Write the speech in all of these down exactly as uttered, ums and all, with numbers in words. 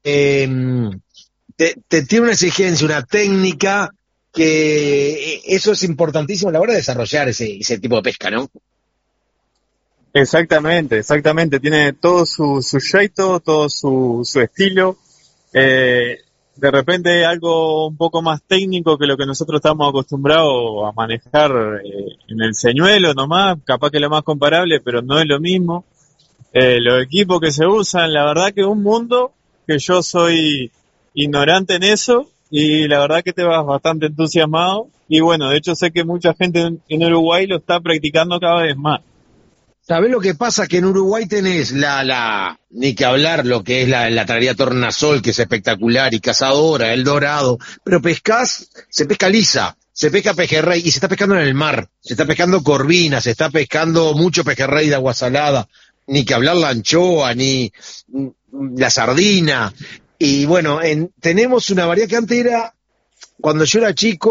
eh, te, te tiene una exigencia, una técnica, que eso es importantísimo a la hora de desarrollar ese, ese tipo de pesca, ¿no? Exactamente, exactamente. Tiene todo su, su jeito, todo su, su estilo. Eh, de repente algo un poco más técnico que lo que nosotros estamos acostumbrados a manejar eh, en el señuelo nomás, capaz que lo más comparable, pero no es lo mismo. Eh, los equipos que se usan, la verdad que es un mundo que yo soy ignorante en eso y la verdad que te vas bastante entusiasmado y bueno, de hecho sé que mucha gente en, en Uruguay lo está practicando cada vez más. ¿Sabés lo que pasa? Que en Uruguay tenés la, la, ni que hablar lo que es la, la traería tornasol, que es espectacular, y cazadora, el dorado, pero pescás, se pesca lisa, se pesca pejerrey, y se está pescando en el mar, se está pescando corvina, se está pescando mucho pejerrey de agua salada, ni que hablar la anchoa, ni mm, la sardina, y bueno, en, tenemos una variedad que antes era, cuando yo era chico,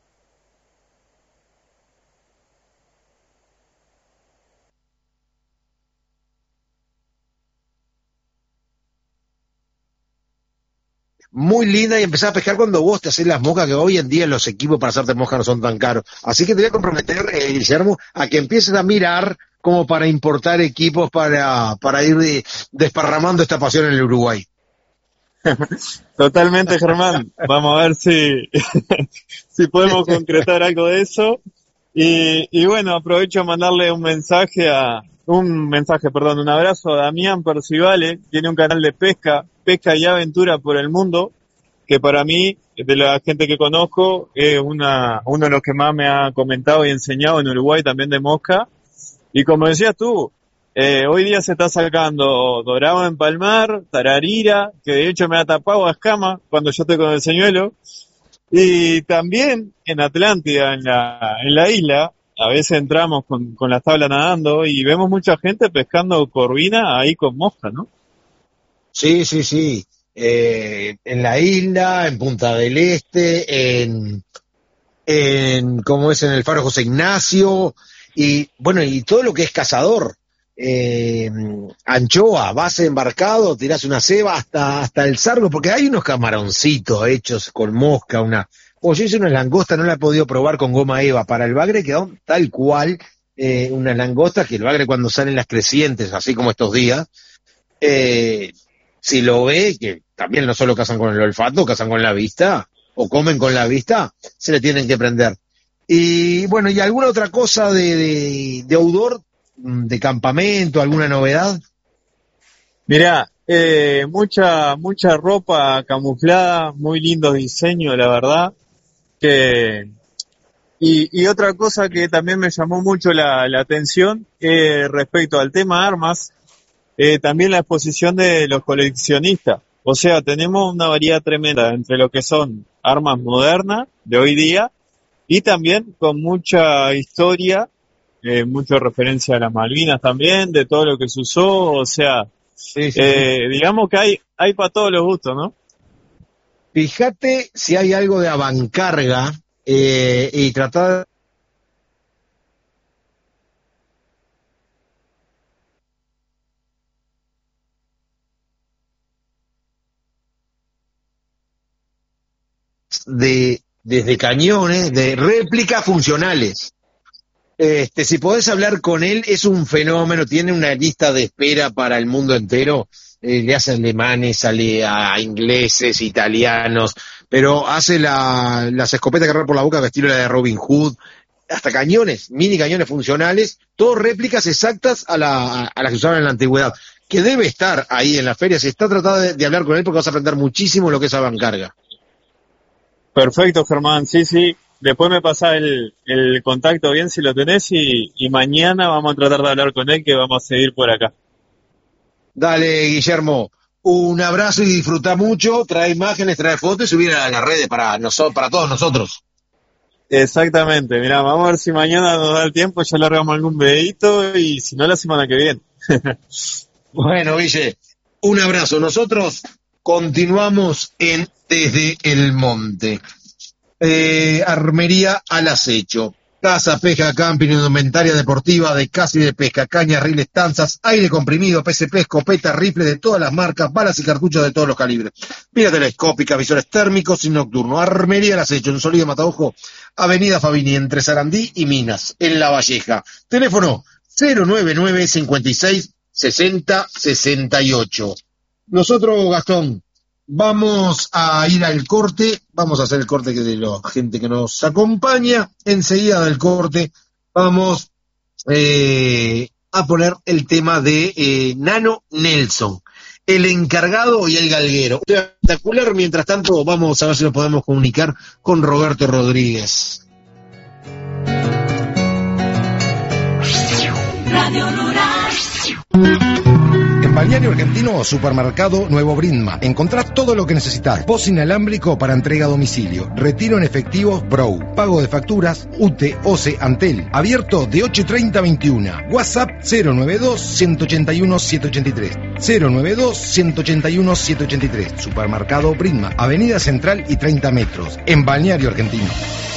muy linda, y empezar a pescar cuando vos te haces las moscas, que hoy en día los equipos para hacerte moscas no son tan caros. Así que te voy a comprometer, eh, Guillermo, a que empieces a mirar como para importar equipos para, para ir de, desparramando esta pasión en el Uruguay. Totalmente, Germán. Vamos a ver si, si podemos concretar algo de eso. Y, y bueno, aprovecho a mandarle un mensaje a, un mensaje, perdón, un abrazo a Damián Percivale, tiene un canal de pesca, pesca y aventura por el mundo, que para mí, de la gente que conozco, es una, uno de los que más me ha comentado y enseñado en Uruguay también de mosca. Y como decías tú, eh, hoy día se está sacando dorado en palmar, tararira, que de hecho me ha tapado a escama cuando yo estoy con el señuelo. Y también en Atlántida, en la, en la isla, a veces entramos con, con las tablas nadando y vemos mucha gente pescando corvina ahí con mosca, ¿no? Sí, sí, sí. Eh, en la isla, en Punta del Este, en, en, como es en el Faro José Ignacio, y bueno, y todo lo que es cazador. Eh, anchoa, vas embarcado, tirás una ceba hasta, hasta el sargo, porque hay unos camaroncitos hechos con mosca, una, o yo hice una langosta, no la he podido probar con goma eva, para el bagre quedó tal cual, eh, una langosta, que el bagre cuando salen las crecientes, así como estos días, eh, si lo ve, que también no solo cazan con el olfato, cazan con la vista, o comen con la vista, se le tienen que prender. Y bueno, ¿y alguna otra cosa de, de, de outdoor, de campamento, alguna novedad? Mirá, eh, mucha, mucha ropa camuflada, muy lindo diseño, la verdad, que, y, y otra cosa que también me llamó mucho la, la atención, eh, respecto al tema armas, eh, también la exposición de los coleccionistas. O sea, tenemos una variedad tremenda entre lo que son armas modernas de hoy día y también con mucha historia, eh, mucha referencia a las Malvinas también, de todo lo que se usó, o sea, Sí, sí, sí. eh, digamos que hay, hay para todos los gustos, ¿no? Fíjate si hay algo de avancarga, eh, y tratar de desde cañones, de réplicas funcionales. Este, si podés hablar con él, es un fenómeno, tiene una lista de espera para el mundo entero, eh, le hace alemanes, sale a ingleses, italianos, pero hace la, las escopetas que agarrar por la boca, que estilo la de Robin Hood, hasta cañones, mini cañones funcionales, todas réplicas exactas a, la, a, a las que usaban en la antigüedad, que debe estar ahí en la feria. Se está tratando de, de hablar con él porque vas a aprender muchísimo lo que es avancarga. Perfecto, Germán, sí, sí. Después me pasa el, el contacto bien si lo tenés y, y mañana vamos a tratar de hablar con él que vamos a seguir por acá. Dale, Guillermo, un abrazo y disfruta mucho, trae imágenes, trae fotos y subir a las redes para, nosotros, para todos nosotros. Exactamente, mirá, vamos a ver si mañana nos da el tiempo, ya largamos algún videito y si no la semana que viene. Bueno, Guille, un abrazo. Nosotros continuamos en Desde el Monte. Eh, Armería al acecho. Casa, pesca, camping, indumentaria deportiva de caza y de pesca, cañas, riles, tanzas, aire comprimido, P C P, escopeta, rifle de todas las marcas, balas y cartuchos de todos los calibres. Mira telescópicas, visores térmicos y nocturnos. Armería Las Hecho, en Solís Mataojo, Avenida Fabini, entre Sarandí y Minas, en La Valleja. Teléfono cero nueve nueve, cincuenta y seis, sesenta, sesenta y ocho. Nosotros, Gastón, vamos a ir al corte, vamos a hacer el corte de la gente que nos acompaña. Enseguida del corte vamos eh, a poner el tema de eh, Nano Nelson, el encargado y el galguero. Espectacular. Mientras tanto, vamos a ver si nos podemos comunicar con Roberto Rodríguez. Radio Rural. En Balneario Argentino, Supermercado Nuevo Brindma. Encontrás todo lo que necesitas. Voz inalámbrico para entrega a domicilio. Retiro en efectivo, Brow. Pago de facturas, U T E, O C E, Antel. Abierto de ocho y treinta a veintiuna. WhatsApp cero nueve dos, uno ocho uno, siete ocho tres. cero nueve dos, uno ocho uno, siete ocho tres. Supermercado Brindma. Avenida Central y treinta metros. En Balneario Argentino.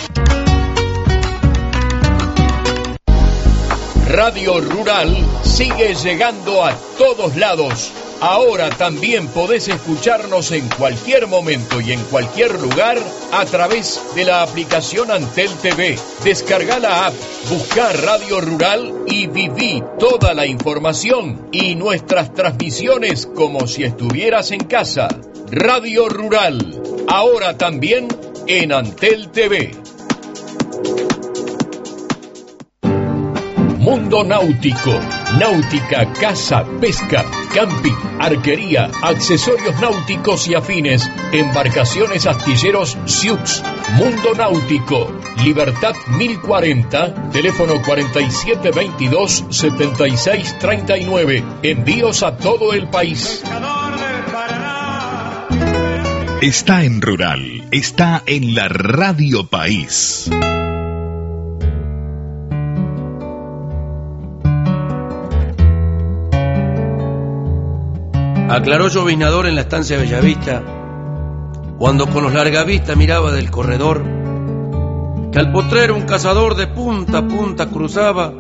Radio Rural sigue llegando a todos lados. Ahora también podés escucharnos en cualquier momento y en cualquier lugar a través de la aplicación Antel T V. Descarga la app, busca Radio Rural y viví toda la información y nuestras transmisiones como si estuvieras en casa. Radio Rural, ahora también en Antel T V. Mundo Náutico, náutica, caza, pesca, camping, arquería, accesorios náuticos y afines, embarcaciones, astilleros, Siux. Mundo Náutico, Libertad mil cuarenta, teléfono cuarenta y siete veintidós, setenta y seis treinta y nueve. Envíos a todo el país. Está en Rural, está en la Radio País. Aclaró Llovinador en la estancia de Bellavista, cuando con los largavistas miraba del corredor, que al potrero un cazador de punta a punta cruzaba,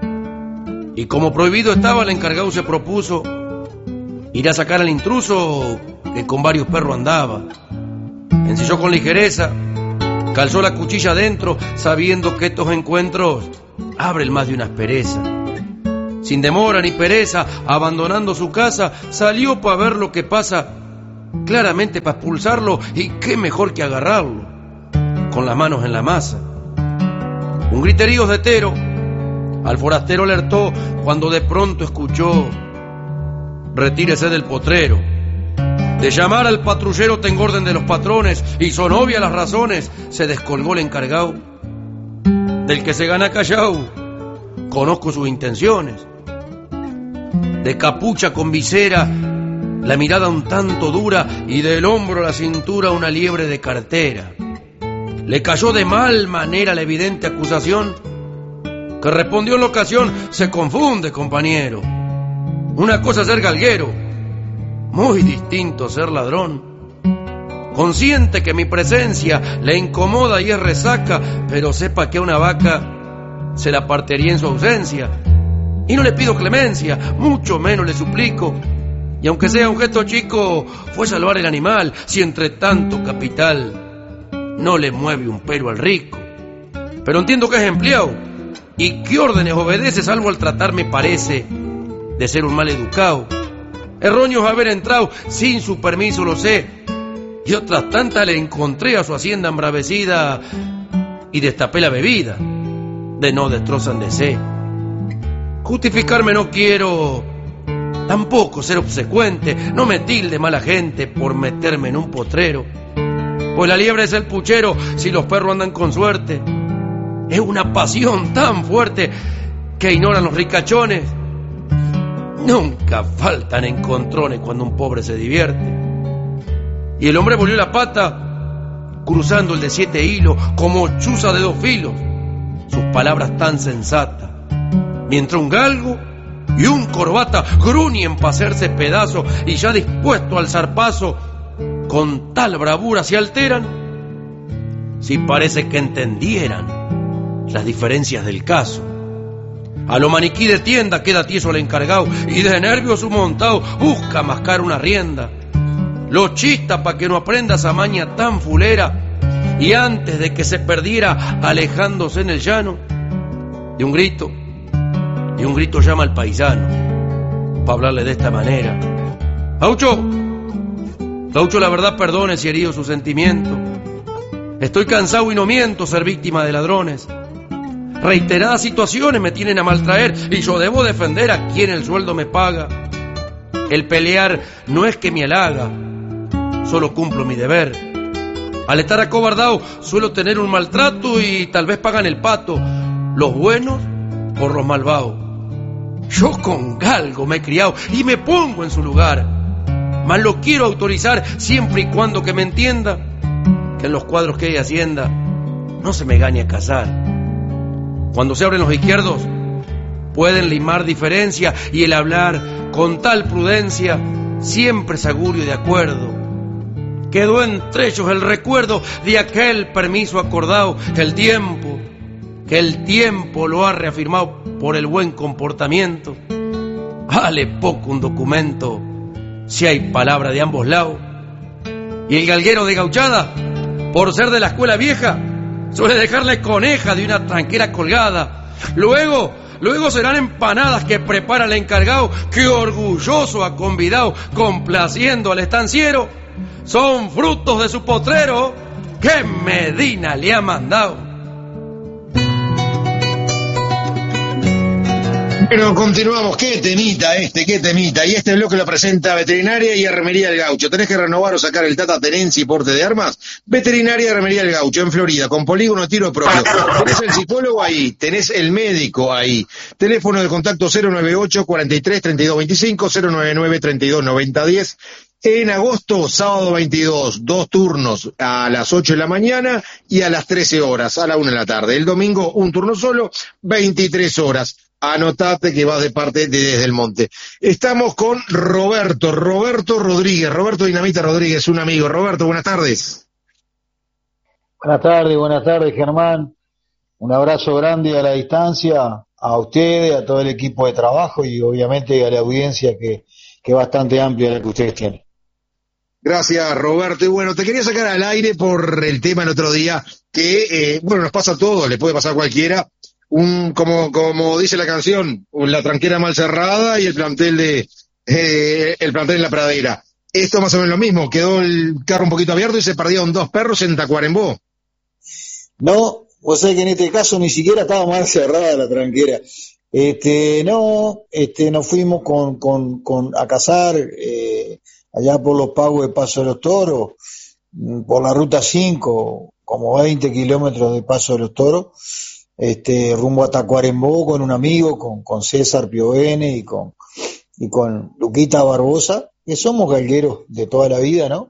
y como prohibido estaba, el encargado se propuso ir a sacar al intruso que con varios perros andaba. Ensilló con ligereza, calzó la cuchilla adentro, sabiendo que estos encuentros abren más de una aspereza. Sin demora ni pereza, abandonando su casa, salió para ver lo que pasa, claramente para expulsarlo, y qué mejor que agarrarlo, con las manos en la masa. Un griterío de tero al forastero alertó cuando de pronto escuchó: retírese del potrero. De llamar al patrullero tengo orden de los patrones, y son obvias las razones. Se descolgó el encargado. Del que se gana callao, conozco sus intenciones. De capucha con visera, la mirada un tanto dura, y del hombro a la cintura una liebre de cartera. Le cayó de mal manera la evidente acusación, que respondió en la ocasión: se confunde, compañero. Una cosa es ser galguero, muy distinto ser ladrón. Consciente que mi presencia le incomoda y es resaca, pero sepa que a una vaca se la partiría en su ausencia. Y no le pido clemencia, mucho menos le suplico. Y aunque sea un gesto chico, fue salvar el animal, si entre tanto capital no le mueve un pelo al rico. Pero entiendo que es empleado, y que órdenes obedece, salvo al tratar me parece de ser un mal educado. Erróneo es haber entrado sin su permiso, lo sé, y otras tantas le encontré a su hacienda embravecida, y destapé la bebida, de no destrozan de sed. Justificarme no quiero, tampoco ser obsecuente, no me tilde mala gente por meterme en un potrero, pues la liebre es el puchero si los perros andan con suerte. Es una pasión tan fuerte que ignoran los ricachones. Nunca faltan encontrones cuando un pobre se divierte. Y el hombre volvió la pata, cruzando el de siete hilos como chuza de dos filos, sus palabras tan sensatas, mientras un galgo y un corbata gruñen para hacerse pedazo, y ya dispuesto al zarpazo, con tal bravura se alteran, si parece que entendieran las diferencias del caso. A lo maniquí de tienda queda tieso el encargado y de nervios un montado busca mascar una rienda. Lo chista pa' que no aprenda esa maña tan fulera y antes de que se perdiera alejándose en el llano, de un grito, de un grito llama al paisano pa' hablarle de esta manera. Gaucho, Gaucho, la verdad perdone si herido su sentimiento. Estoy cansado y no miento ser víctima de ladrones. Reiteradas situaciones me tienen a maltraer y yo debo defender a quien el sueldo me paga. El pelear no es que me halaga, solo cumplo mi deber. Al estar acobardado suelo tener un maltrato y tal vez pagan el pato, los buenos por los malvados. Yo con galgo me he criado y me pongo en su lugar, mas lo quiero autorizar siempre y cuando que me entienda que en los cuadros que hay hacienda no se me gane a cazar. Cuando se abren los izquierdos, pueden limar diferencia y el hablar con tal prudencia siempre es augurio de acuerdo. Quedó entre ellos el recuerdo de aquel permiso acordado, que el tiempo, que el tiempo lo ha reafirmado por el buen comportamiento. Vale poco un documento si hay palabra de ambos lados. Y el galguero de gauchada, por ser de la escuela vieja, suele dejarle coneja de una tranquera colgada. Luego, luego serán empanadas que prepara el encargado, que orgulloso ha convidado, complaciendo al estanciero. Son frutos de su potrero que Medina le ha mandado. Bueno, continuamos. Qué temita este, qué temita. Y este bloque lo presenta Veterinaria y Armería del Gaucho. ¿Tenés que renovar o sacar el Tata Tenencia y porte de armas? Veterinaria y Armería del Gaucho, en Florida, con polígono tiro propio. Tenés el psicólogo ahí, tenés el médico ahí. Teléfono de contacto cero nueve ocho, cuarenta y tres, treinta y dos veinticinco, cero nueve nueve, treinta y dos, noventa, diez. En agosto, sábado veintidós, dos turnos a las ocho de la mañana y a las trece horas, a la una de la tarde. El domingo, un turno solo, veintitrés horas. Anotate que vas de parte de Desde el Monte. Estamos con Roberto, Roberto Rodríguez, Roberto Dinamita Rodríguez, un amigo. Roberto, buenas tardes. Buenas tardes, buenas tardes, Germán. Un abrazo grande a la distancia, a ustedes, a todo el equipo de trabajo y obviamente a la audiencia que, que es bastante amplia la que ustedes tienen. Gracias, Roberto. Y bueno, te quería sacar al aire por el tema el otro día que, eh, bueno, nos pasa a todos, le puede pasar a cualquiera. Un, como, como dice la canción, la tranquera mal cerrada y el plantel de, eh, el plantel en la pradera. Esto más o menos lo mismo, quedó el carro un poquito abierto y se perdieron dos perros en Tacuarembó. No, vos sabés que en este caso ni siquiera estaba mal cerrada la tranquera. Este, no, este, nos fuimos con, con, con, a cazar, eh, allá por los pagos de Paso de los Toros, por la ruta cinco, como veinte kilómetros de Paso de los Toros. Este, rumbo a Tacuarembó con un amigo, con, con César Piovene y con, y con Luquita Barbosa, que somos galgueros de toda la vida, ¿no?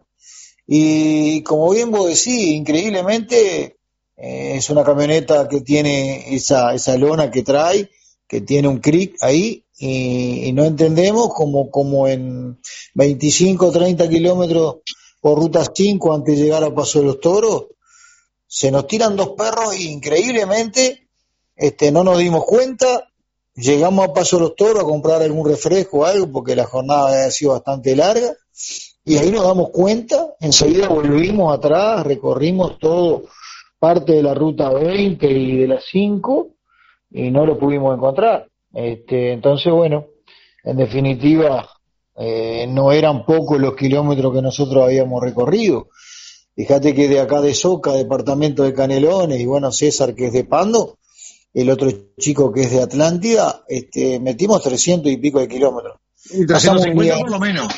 Y como bien vos decís, increíblemente eh, es una camioneta que tiene esa, esa lona que trae, que tiene un cric ahí, y, y no entendemos como, como en veinticinco o treinta kilómetros por ruta cinco antes de llegar a Paso de los Toros, se nos tiran dos perros y increíblemente este, no nos dimos cuenta, llegamos a Paso de los Toros a comprar algún refresco o algo porque la jornada había sido bastante larga y ahí nos damos cuenta, enseguida volvimos atrás, recorrimos todo parte de la ruta veinte y de la cinco y no lo pudimos encontrar. Este, entonces bueno, en definitiva eh, no eran pocos los kilómetros que nosotros habíamos recorrido. Fíjate que de acá de Soca, departamento de Canelones, y bueno, César que es de Pando, el otro chico que es de Atlántida, este, metimos trescientos y pico de kilómetros. Y trescientos cincuenta por lo menos.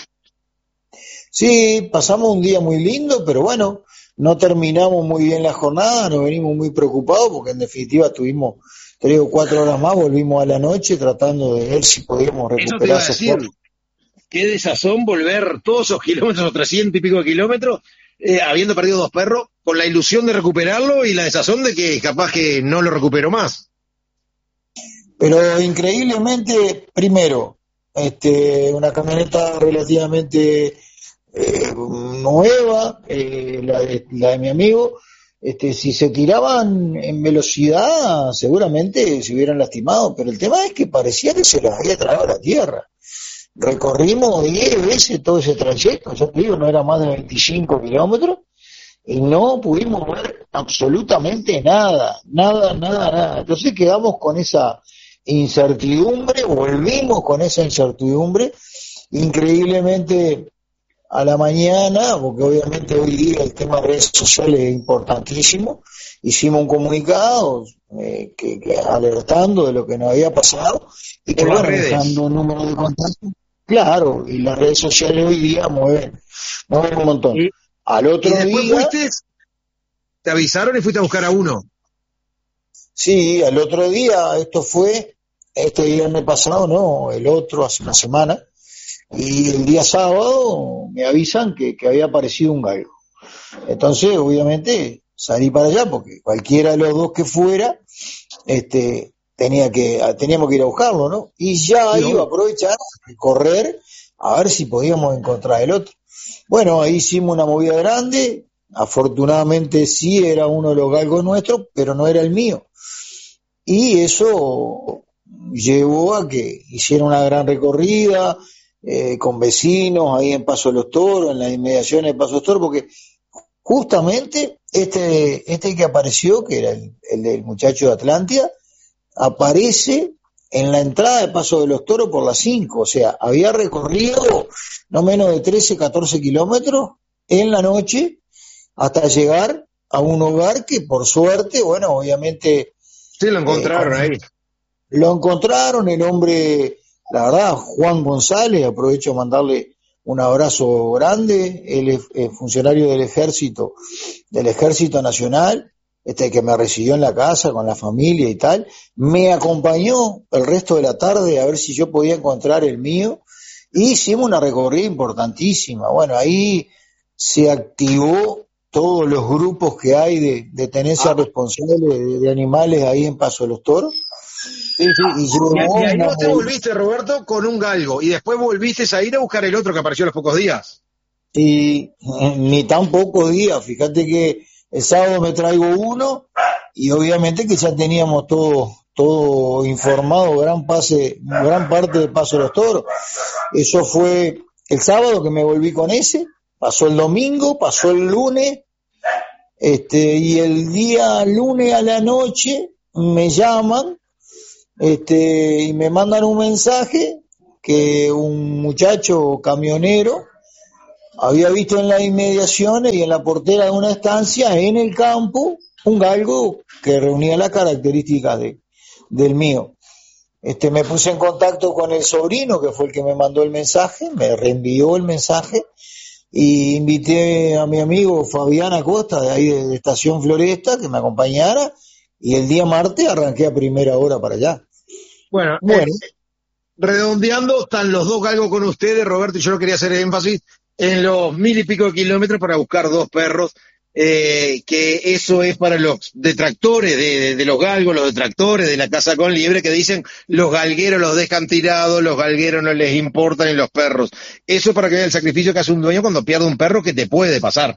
Sí, pasamos un día muy lindo, pero bueno, no terminamos muy bien la jornada, nos venimos muy preocupados porque en definitiva tuvimos tres o cuatro horas más, volvimos a la noche tratando de ver si podíamos recuperar esos perros. Qué desazón volver todos esos kilómetros, o trescientos y pico de kilómetros, Eh, habiendo perdido dos perros, con la ilusión de recuperarlo y la desazón de que capaz que no lo recupero más. Pero increíblemente, primero, este, una camioneta relativamente eh, nueva, eh, la, de, la de mi amigo, Este, si se tiraban en velocidad, seguramente se hubieran lastimado, pero el tema es que parecía que se los había tragado la tierra. Recorrimos diez veces todo ese trayecto, yo te digo, no era más de veinticinco kilómetros, y no pudimos ver absolutamente nada, nada, nada, nada. Entonces quedamos con esa incertidumbre, volvimos con esa incertidumbre, increíblemente a la mañana, porque obviamente hoy día el tema de redes sociales es importantísimo, hicimos un comunicado eh, que, que alertando de lo que nos había pasado, y que bueno, dejando un número de contacto, claro, y las redes sociales hoy día mueven, mueven un montón. ¿Y? Al otro ¿Y después día, fuiste, te avisaron y fuiste a buscar a uno? Sí, al otro día, esto fue, este viernes pasado, no, el otro, hace una semana, y el día sábado me avisan que, que había aparecido un galgo. Entonces, obviamente, salí para allá, porque cualquiera de los dos que fuera, este, tenía que, teníamos que ir a buscarlo, ¿no? Y ya Sí, iba a aprovechar a correr, a ver si podíamos encontrar el otro. Bueno, ahí hicimos una movida grande, afortunadamente sí era uno de los galgos nuestros, pero no era el mío. Y eso llevó a que hiciera una gran recorrida eh, con vecinos ahí en Paso de los Toros, en las inmediaciones de Paso de los Toros, porque justamente este, este que apareció, que era el, el del muchacho de Atlántida, aparece en la entrada de Paso de los Toros por las cinco, o sea, había recorrido no menos de trece, catorce kilómetros en la noche hasta llegar a un hogar que por suerte, bueno, obviamente... Sí, lo encontraron eh, ahí. Lo encontraron, el hombre, la verdad, Juan González, aprovecho de mandarle un abrazo grande, él es, es funcionario del ejército, del Ejército Nacional, este que me recibió en la casa con la familia y tal, me acompañó el resto de la tarde a ver si yo podía encontrar el mío, y hicimos una recorrida importantísima. Bueno, ahí se activó todos los grupos que hay de, de tenencia ah. responsable de, de animales ahí en Paso de los Toros. Sí, sí. Y, y, y ahí vos te volviste, Roberto, con un galgo, y después volviste a ir a buscar el otro que apareció a los pocos días. Y ni tan pocos días, fíjate que el sábado me traigo uno, y obviamente que ya teníamos todo, todo informado, gran pase, gran parte de Paso de los Toros. Eso fue el sábado que me volví con ese, pasó el domingo, pasó el lunes, este, y el día lunes a la noche me llaman, este, y me mandan un mensaje que un muchacho camionero había visto en las inmediaciones y en la portera de una estancia en el campo un galgo que reunía las características de, del mío. Este, me puse en contacto con el sobrino, que fue el que me mandó el mensaje, me reenvió el mensaje, y invité a mi amigo Fabián Acosta, de ahí de, de Estación Floresta, que me acompañara, y el día martes arranqué a primera hora para allá. Bueno, bueno. Eh, redondeando, están los dos galgos con ustedes, Roberto, y yo no quería hacer énfasis en los mil y pico de kilómetros para buscar dos perros, eh, que eso es para los detractores de, de, de los galgos, los detractores de la caza con liebre, que dicen los galgueros los dejan tirados, los galgueros no les importan y los perros. Eso es para que vean el sacrificio que hace un dueño cuando pierde un perro, que te puede pasar.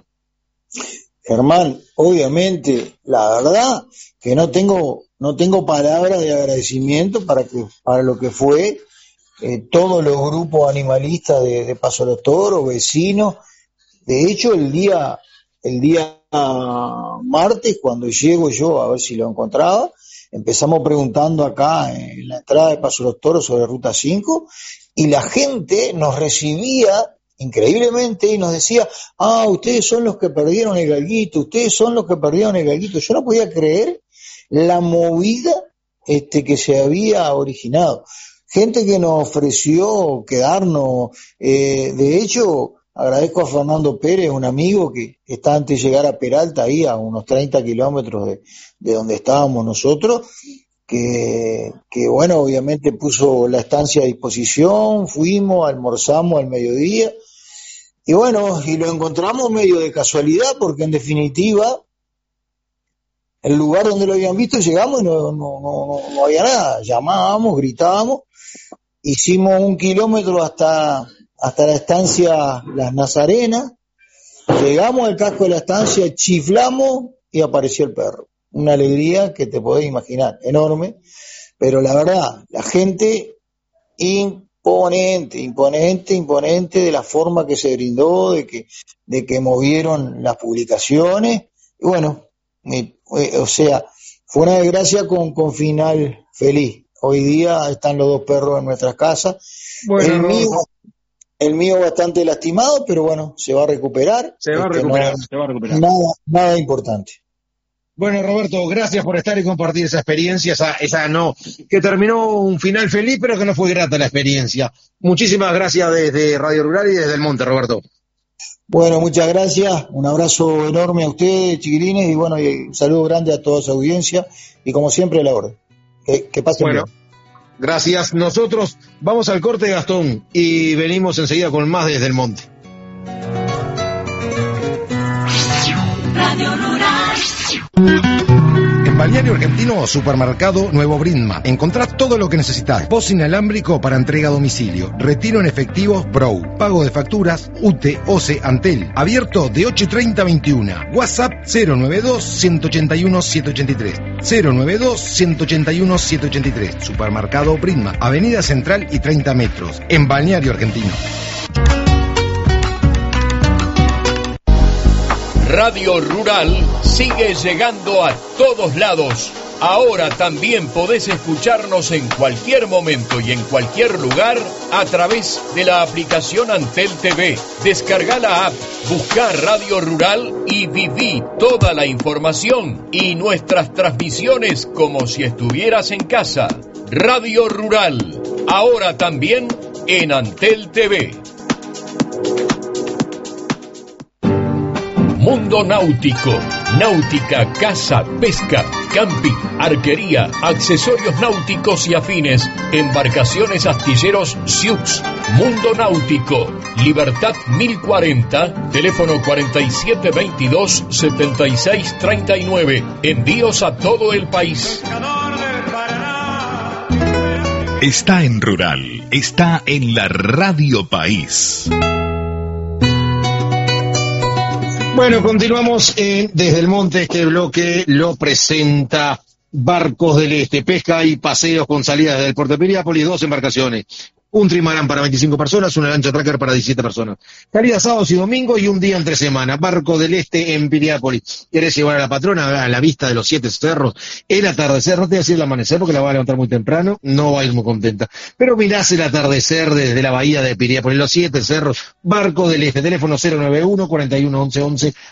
Germán, obviamente, la verdad que no tengo, no tengo palabras de agradecimiento para que, para lo que fue eh, todos los grupos animalistas de, de Paso de los Toros, vecinos. De hecho, el día, el día martes, cuando llego yo a ver si lo encontraba, empezamos preguntando acá en la entrada de Paso de los Toros sobre Ruta cinco, y la gente nos recibía increíblemente y nos decía, ah, ustedes son los que perdieron el galguito, ustedes son los que perdieron el galguito. Yo no podía creer la movida este, que se había originado. Gente que nos ofreció quedarnos, eh, de hecho, agradezco a Fernando Pérez, un amigo que está antes de llegar a Peralta, ahí a unos treinta kilómetros de, de donde estábamos nosotros, que, que bueno, obviamente puso la estancia a disposición, fuimos, almorzamos al mediodía, y bueno, y lo encontramos medio de casualidad, porque en definitiva, el lugar donde lo habían visto, llegamos y no, no, no, no había nada, llamábamos, gritábamos, hicimos un kilómetro hasta, hasta la estancia Las Nazarenas, llegamos al casco de la estancia, chiflamos, y apareció el perro. Una alegría que te podés imaginar, enorme, pero la verdad, la gente imponente, imponente, imponente de la forma que se brindó, de que, de que movieron las publicaciones, y bueno, mi, o sea, fue una desgracia con, con final feliz. Hoy día están los dos perros en nuestras casas. Bueno, el mío, el mío bastante lastimado, pero bueno, se va a recuperar. Se va a Este, recuperar, no, se va a recuperar. Nada, nada importante. Bueno, Roberto, gracias por estar y compartir esa experiencia, esa, esa no, que terminó un final feliz, pero que no fue grata la experiencia. Muchísimas gracias desde Radio Rural y desde el Monte, Roberto. Bueno, muchas gracias, un abrazo enorme a ustedes, chiquilines, y bueno, y un saludo grande a toda su audiencia, y como siempre, la orden. Que, que pasen Bueno, bien. Gracias. Nosotros vamos al corte, Gastón, y venimos enseguida con más desde el Monte. Radio Rural. En Balneario Argentino, Supermercado Nuevo Brindma. Encontrá todo lo que necesitas. Post inalámbrico para entrega a domicilio. Retiro en efectivo Pro. Pago de facturas U T E, O C E, Antel. Abierto de ocho y treinta a veintiuna. WhatsApp cero nueve dos, uno ocho uno, siete ocho tres. cero nueve dos, uno ocho uno, siete ocho tres. Supermercado Brindma. Avenida Central y treinta metros. En Balneario Argentino. Radio Rural sigue llegando a todos lados. Ahora también podés escucharnos en cualquier momento y en cualquier lugar a través de la aplicación Antel T V. Descarga la app, busca Radio Rural y viví toda la información y nuestras transmisiones como si estuvieras en casa. Radio Rural, ahora también en Antel T V. Mundo Náutico, náutica, caza, pesca, camping, arquería, accesorios náuticos y afines, embarcaciones, astilleros, Siux. Mundo Náutico, Libertad mil cuarenta, teléfono cuarenta y siete veintidós, setenta y seis treinta y nueve, envíos a todo el país. Está en Rural, está en la Radio País. Bueno, continuamos en Desde el Monte. Este bloque lo presenta Barcos del Este, pesca y paseos con salidas del puerto de Piriápolis, dos embarcaciones. Un trimarán para veinticinco personas, una lancha tracker para diecisiete personas. Salida sábados y domingos y un día entre semana. Barco del Este en Piriápolis. ¿Querés llevar a la patrona a la vista de los siete cerros? El atardecer, no te voy a decir el amanecer porque la va a levantar muy temprano, no va a ir muy contenta. Pero mirás el atardecer desde la bahía de Piriápolis, los siete cerros. Barco del Este, teléfono cero nueve uno, cuarenta y uno, once once.